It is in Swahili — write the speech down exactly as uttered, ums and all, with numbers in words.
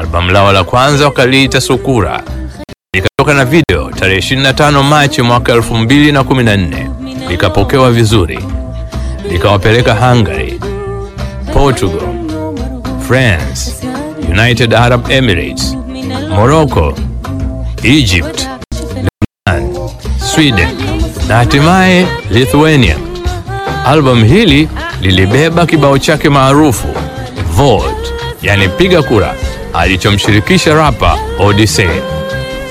Albamu lao la kwanza wakaliita Sukura, likatoka na video tarehe ishirini na tano Machi mwaka elfu mbili na kumi na nne, likapokewa vizuri, likawapeleka Hungary, Portugal, France, United Arab Emirates, Morocco, Egypt, Lebanon, Sweden na hatimaye Lithuania. Album hili lilibeba kibao chake maarufu Vote, yani piga kura, alichomshirikisha rapa Odyssey.